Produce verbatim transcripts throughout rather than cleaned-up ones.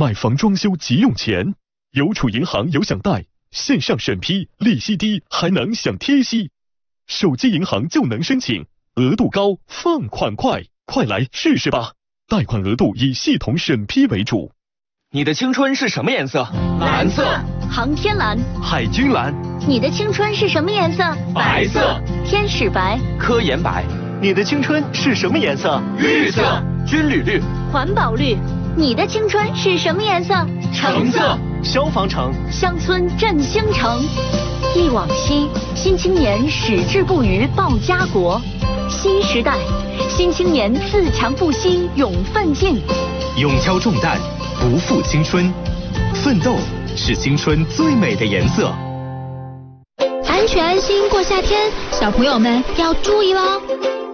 买房装修急用钱，邮储银行有享贷，线上审批，利息低，还能享贴息。手机银行就能申请，额度高，放款快，快来试试吧！贷款额度以系统审批为主。 你的青春是什么颜色？蓝色。 航天蓝。 海军蓝。 你的青春是什么颜色？ 白色。 天使白。 科研白。 你的青春是什么颜色？ 绿色。军旅绿。 环保绿。你的青春是什么颜色？ 橙色。 消防橙。 乡村振兴城。忆往昔，新青年矢志不渝报家国。新时代，新青年自强不息勇奋进。 勇挑重担，不负青春。奋斗是青春最美的颜色。 安全安心过夏天，小朋友们要注意喽。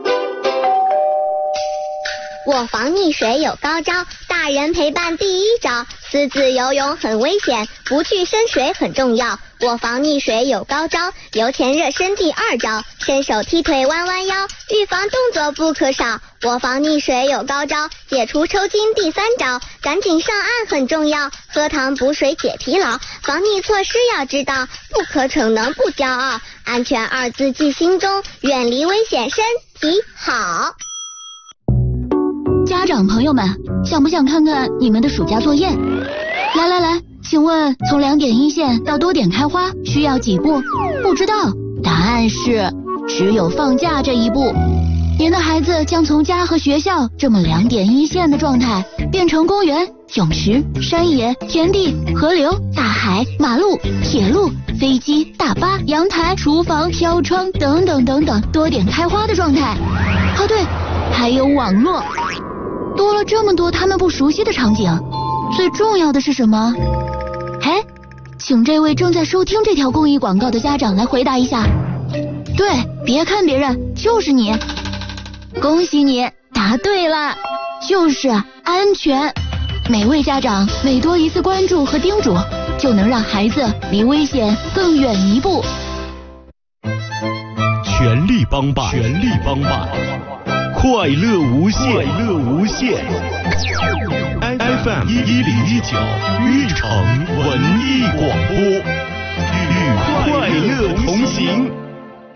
我防溺水有高招，大人陪伴第一招。私自游泳很危险，不去深水很重要。我防溺水有高招，游前热身第二招，伸手踢腿弯弯腰，预防动作不可少。我防溺水有高招，解除抽筋第三招，赶紧上岸很重要，喝糖补水解疲劳。防溺措施要知道，不可逞能不骄傲，安全二字记心中，远离危险身体好。 家长朋友们，想不想看看你们的暑假作业？来来来，请问从两点一线到多点开花需要几步？不知道，答案是只有放假这一步。您的孩子将从家和学校这么两点一线的状态，变成公园、泳池、山野、田地、河流、大海、马路、铁路、飞机、大巴、阳台、厨房、飘窗等等等等多点开花的状态。哦对，还有网络。多了这么多他们不熟悉的场景，最重要的是什么？哎，请这位正在收听这条公益广告的家长来回答一下。对，别看别人，就是你。恭喜你，答对了，就是安全。每位家长每多一次关注和叮嘱，就能让孩子离危险更远一步。 全力帮办，全力帮办。快乐无限，快乐无限。F M 一一零一九，玉城文艺广播，与快乐同行。